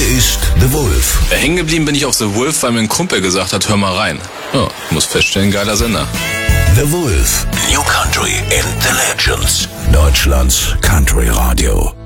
ist The Wolf. Hängen geblieben bin ich auf The Wolf, weil mir ein Kumpel gesagt hat, hör mal rein. Ja, muss feststellen, geiler Sender. The Wolf. New Country and the Legends. Deutschlands Country Radio.